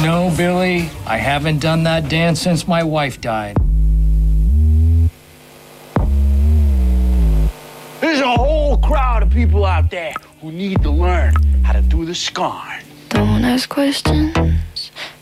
No, Billy, I haven't done that dance since my wife died. There's a whole crowd of people out there who need to learn how to do the scarn. Don't ask questions,